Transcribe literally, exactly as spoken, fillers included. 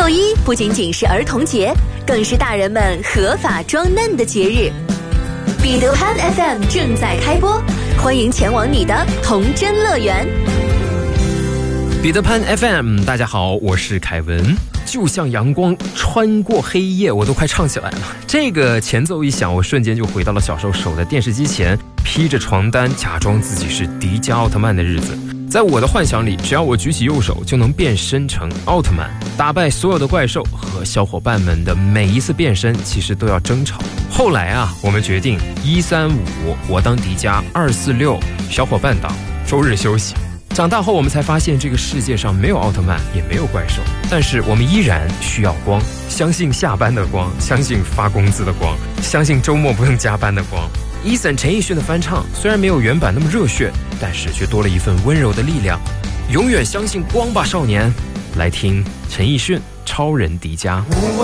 六一不仅仅是儿童节，更是大人们合法装嫩的节日。彼得潘 F M 正在开播，欢迎前往你的童真乐园。 彼得潘 F M， 大家好，我是凯文。就像阳光穿过黑夜，我都快唱起来了。这个前奏一响，我瞬间就回到了小时候守在电视机前，披着床单假装自己是迪迦奥特曼的日子。在我的幻想里，只要我举起右手就能变身成奥特曼，打败所有的怪兽。和小伙伴们的每一次变身其实都要争吵。后来啊，我们决定一三五我当迪迦，二四六小伙伴党，周日休息。长大后我们才发现，这个世界上没有奥特曼，也没有怪兽，但是我们依然需要光，相信下班的光，相信发工资的光，相信周末不用加班的光。Eason 陈奕迅的翻唱虽然没有原版那么热血，但是却多了一份温柔的力量。永远相信光吧少年，来听陈奕迅超人迪迦。